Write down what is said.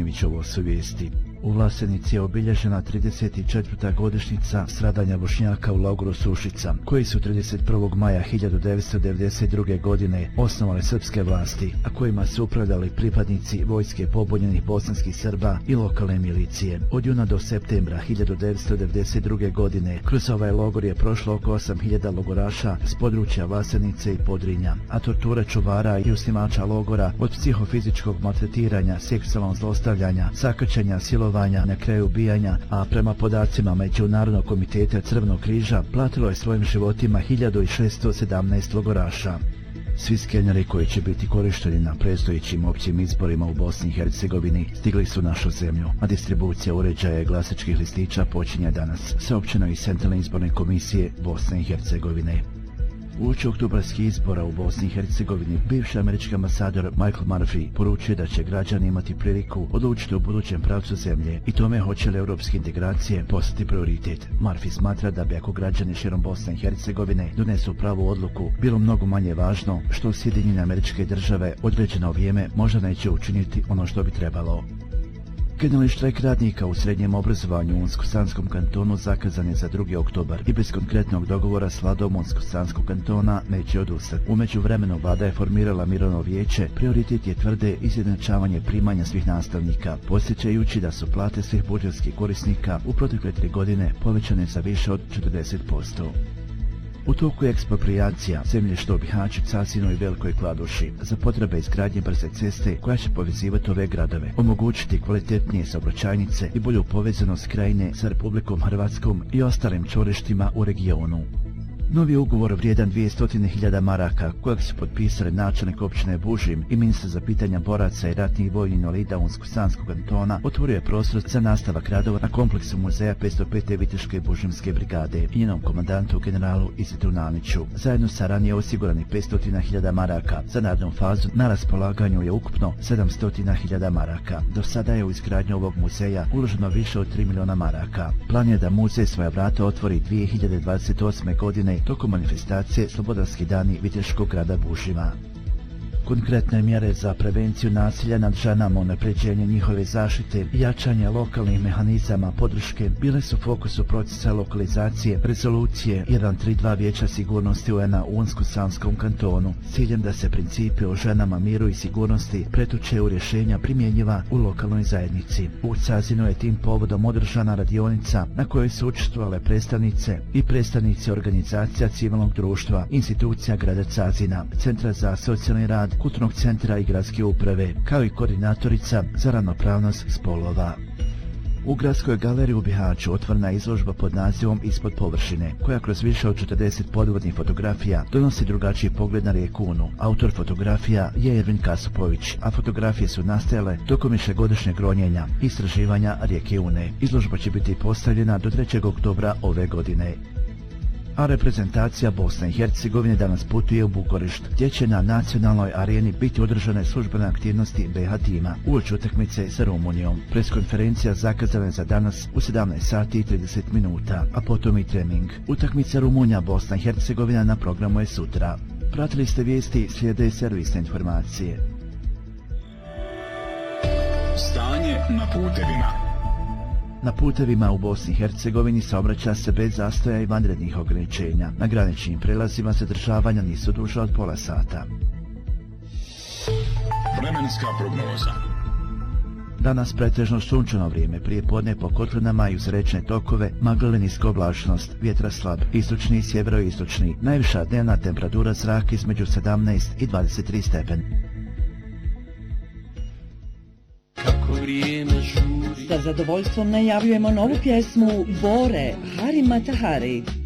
Stanjevićovo su vijesti. U Vlasenici je obilježena 34. godišnjica stradanja Bošnjaka u logoru Sušica, koji su 31. maja 1992. godine osnovale srpske vlasti, a kojima su upravljali pripadnici vojske pobunjenih bosanskih Srba i lokalne milicije. Od juna do septembra 1992. godine kroz ovaj logor je prošlo oko 8000 logoraša s područja Vlasenice i Podrinja, a torture čuvara i osnivača logora od psihofizičkog maltretiranja, seksualnog zlostavljanja, sakaćenja, silovanja, na kraju ubijanja, a prema podacima Međunarodnog komiteta Crvenog križa platilo je svojim životima 1617 logoraša. Svi skeneri koji će biti korišteni na predstojećim općim izborima u Bosni i Hercegovini stigli su u našu zemlju, a distribucija uređaja i glasačkih listića počinje danas, saopćeno iz Centralne izborne komisije Bosne i Hercegovine. Uoči oktobarskih izbora u Bosni i Hercegovini, bivši američki ambasador Michael Murphy poručuje da će građani imati priliku odlučiti o budućem pravcu zemlje i tome hoće li europske integracije postati prioritet. Murphy smatra da bi ako građani širom Bosne i Hercegovine donesu pravu odluku, bilo mnogo manje važno što Sjedinjene Američke Države određeno vrijeme možda neće učiniti ono što bi trebalo. Generalni štrajk radnika u srednjem obrazovanju u Unsko-Sanskom kantonu zakazan je za 2. oktobar i bez konkretnog dogovora s vladom Unsko-Sanskog kantona neće odustati. U međuvremenu vlada je formirala mirovno vijeće, prioritet je tvrde izjednačavanje primanja svih nastavnika, podsjećajući da su plate svih budžetskih korisnika u protekle 3 godine povećane za više od 40%. U toku je eksproprijacija zemljišta u Bihaću, Casinu i Velikoj Kladuši za potrebe izgradnje brze ceste koja će povezivati ove gradove, omogućiti kvalitetnije saobraćajnice i bolju povezanost krajine sa Republikom Hrvatskom i ostalim čvorištima u regionu. Novi ugovor vrijedan 200.000 maraka, kojeg su potpisali načelnik općine Bužim i ministar za pitanja boraca i ratnih vojnih invalida Unsko-Sanskog kantona, otvorio je prostor za nastavak radova na kompleksu muzeja 505. Viteške Bužimske brigade i njenom komandantu generalu Izitu Naniću. Zajedno sa ranije osigurani 500.000 maraka za narednu fazu na raspolaganju je ukupno 700.000 maraka. Do sada je u izgradnju ovog muzeja uloženo više od 3 miliona maraka. Plan je da muzej svoja vrata otvori 2028. godine tokom manifestacije Slobodarski dani Viteškog grada Bužima. Konkretne mjere za prevenciju nasilja nad ženama, unapređenje njihove zaštite i jačanje lokalnih mehanizama podrške bile su fokusu procesa lokalizacije rezolucije 132 Vijeća sigurnosti UN-a u Unsko-Sanskom kantonu s ciljem da se principi o ženama, miru i sigurnosti pretoče u rješenja primjenjiva u lokalnoj zajednici. U Cazinu je tim povodom održana radionica na kojoj su učestvovale predstavnice i predstavnici organizacija civilnog društva, institucija grada Cazina, Centra za socijalni rad, Kulturnog centra i gradske uprave, kao i koordinatorica za ravnopravnost spolova. U Gradskoj galeriji u Bihaću otvorena je izložba pod nazivom Ispod površine, koja kroz više od 40 podvodnih fotografija donosi drugačiji pogled na rijeku Unu. Autor fotografija je Ervin Kasupović, a fotografije su nastajale tokom višegodišnjeg ronjenja i istraživanja rijeke Une. Izložba će biti postavljena do 3. oktobra ove godine. A reprezentacija Bosne i Hercegovine danas putuje u Bukurešt, gdje će na nacionalnoj areni biti održane službene aktivnosti BH tima uoči utakmice sa Rumunijom. Preskonferencija zakazana je za danas u 17 sati i 30 minuta, a potom i trening. Utakmica Rumunija Bosna i Hercegovina na programu je sutra. Pratili ste vijesti, slijede servisne informacije. Stanje na putevima. Na putevima u Bosni i Hercegovini saobraća se bez zastoja i vanrednih ograničenja. Na graničnim prelazima zadržavanja nisu duže od pola sata. Vremenska prognoza. Danas pretežno sunčano vrijeme, prije podne po kotlinama i uz rečne tokove magla niska oblačnost, vjetra slab, istočni i sjeveroistočni, najviša dnevna temperatura zraka između 17 i 23 stepeni. Kako vrijeme žuri. Sa zadovoljstvom najavljujemo novu pjesmu Bore Hari Matahari.